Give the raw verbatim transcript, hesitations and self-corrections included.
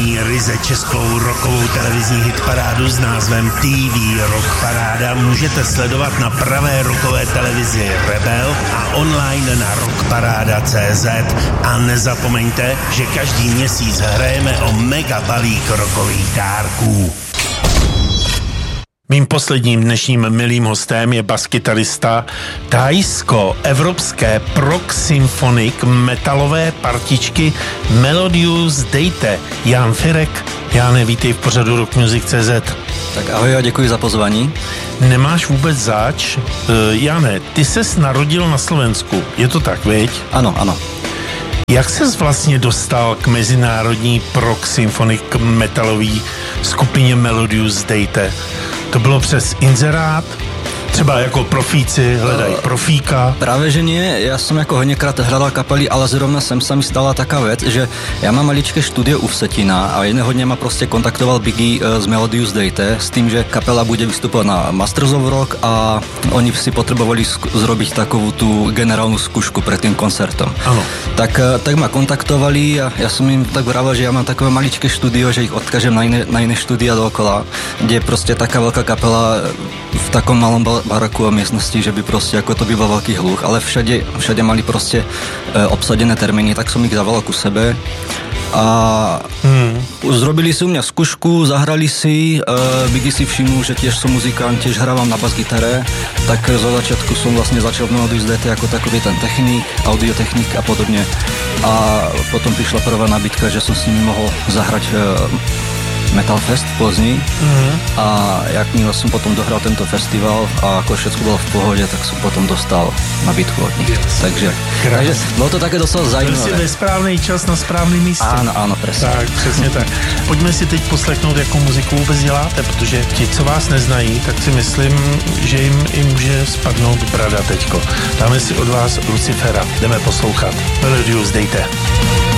exkluzivní ryze českou rockovou televizní hitparádu s názvem T V Rock Paráda můžete sledovat na pravé rockové televizi Rebel a online na rockparáda tečka cé zet. A nezapomeňte, že každý měsíc hrajeme o mega balík rockových dárků. Mým posledním dnešním milým hostem je baskytarista thajsko-evropské prog symphonic metalové partičky Melodius Dejte, Jan Firek. Jáne, vítej v pořadu Rock Music tečka cé zet. Tak ahoj a děkuji za pozvání. Nemáš vůbec zač? Uh, Jane, ty ses narodil na Slovensku, je to tak, viď? Ano, ano. Jak ses vlastně dostal k mezinárodní prog symphonic metalový skupině Melodius Dejte? To bylo přes inzerát? Třeba jako profíci hledají profíka? Práve že nie, ja som ako hodněkrát hľadal kapely, ale zrovna sem sa mi stala taká vec, že ja mám maličké štúdio u Vsetina a jedného dňa ma proste kontaktoval Biggie z Melodius Dejte s tým, že kapela bude vystupovať na Masters of Rock a oni si potrebovali sk- zrobiť takovú tú generálnu skúšku pred tým koncertom. Áno. Tak, tak ma kontaktovali a ja som im tak vravel, že ja mám takové maličké štúdio, že ich odkážem na iné, na iné štúdia dookola, kde je proste taká veľká kapela v takom malom baraku a miestnosti, že by proste ako to by bol veľký hluch, ale všade, všade mali proste e, obsadené termíny, tak som ich zavolal ku sebe a hmm. zrobili si u mňa skúšku, zahrali si, e, Biggie si všimnul, že tiež som muzikant, tiež hrávam na bas-gitare, tak zo začiatku som vlastne začal v Melodius Dejte ako takový ten technik, audiotechnik a podobne a potom prišla prvá nabídka, že som s nimi mohol zahrať e, Metal Fest v Plzni mm-hmm. a jakmile som potom dohral tento festival a ako všetko bolo v pohode, tak som potom dostal nabídku od nich. Yes. Takže, takže bylo to také docela zajímavé. Byl si ve správný čas na správný místě. Áno, áno, presne. Tak, přesně tak. Pojďme si teď poslechnout, jakou muziku vůbec děláte, protože ti, co vás neznají, tak si myslím, že jim i může spadnout brada teďko. Dáme si od vás Lucifera. Jdeme poslouchat. Melodius Dejte.